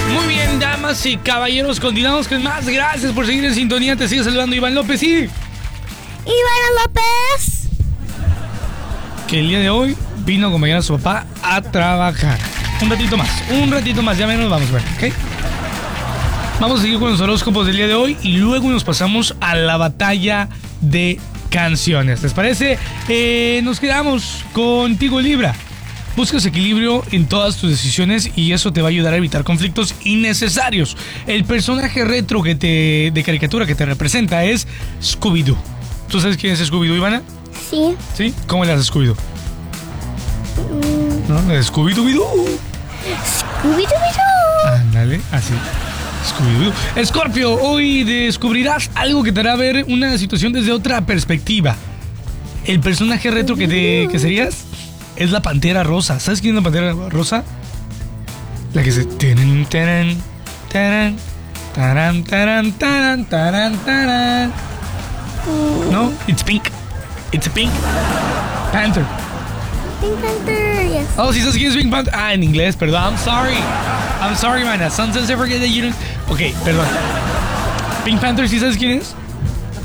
Muy bien, damas y caballeros, continuamos con más. Gracias por seguir en sintonía. Te sigue saludando Iván López y... Iván López. Que el día de hoy vino a acompañar a su papá a trabajar. Un ratito más, ya menos vamos a ver, ¿ok? Vamos a seguir con los horóscopos del día de hoy y luego nos pasamos a la batalla de canciones. ¿Les parece? Nos quedamos contigo, Libra. Buscas equilibrio en todas tus decisiones y eso te va a ayudar a evitar conflictos innecesarios. El personaje retro de caricatura que te representa es Scooby-Doo. ¿Tú sabes quién es Scooby-Doo, Ivana? Sí. ¿Sí? ¿Cómo le haces Scooby-Doo? ¿No? Scooby-Doo. Scooby-Doo. Ándale, así. Scooby-Doo. Escorpio, hoy descubrirás algo que te hará ver una situación desde otra perspectiva. El personaje retro que serías es la Pantera Rosa. ¿Sabes quién es la Pantera Rosa? La que se... Taran, taran, taran, taran, taran, taran, taran, taran. No, it's pink. It's a pink panther. Pink Panther, yes. Oh, ¿sí sabes quién es Pink Panther? Ah, en inglés, perdón. I'm sorry, man. Sometimes I forget that you don't... Ok, perdón. Pink Panther, ¿sí sabes quién es?